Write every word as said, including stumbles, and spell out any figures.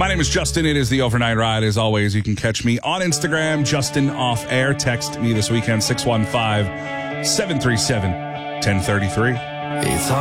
My name is Justin. It is the Overnight Ride. As always, you can catch me on Instagram, Justin Off Air. Text me this weekend, six one five, seven three seven, one zero three three.